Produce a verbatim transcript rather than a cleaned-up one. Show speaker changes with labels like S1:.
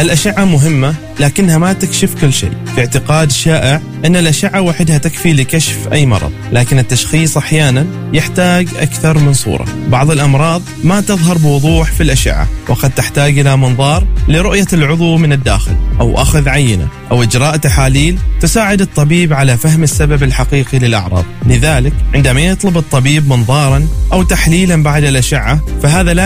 S1: الأشعة مهمة لكنها ما تكشف كل شيء. في اعتقاد شائع أن الأشعة وحدها تكفي لكشف أي مرض، لكن التشخيص أحيانا يحتاج أكثر من صورة. بعض الأمراض ما تظهر بوضوح في الأشعة، وقد تحتاج إلى منظار لرؤية العضو من الداخل، أو أخذ عينة، أو إجراء تحاليل تساعد الطبيب على فهم السبب الحقيقي للأعراض. لذلك عندما يطلب الطبيب منظارا أو تحليلا بعد الأشعة، فهذا لا